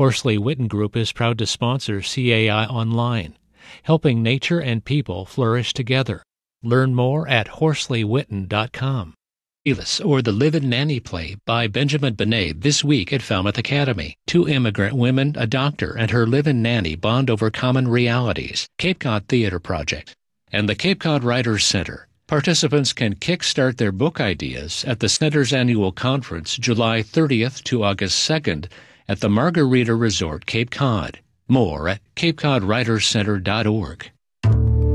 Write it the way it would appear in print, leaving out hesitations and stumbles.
Horsley Witten Group is proud to sponsor CAI Online, helping nature and people flourish together. Learn more at HorsleyWitten.com. Or the Live-In Nanny play by Benjamin Benet this week at Falmouth Academy. Two immigrant women, a doctor, and her live-in nanny bond over common realities. Cape Cod Theater Project. And the Cape Cod Writers Center. Participants can kickstart their book ideas at the Center's annual conference July 30th to August 2nd at the Margarita Resort, Cape Cod. More at CapeCodWritersCenter.org.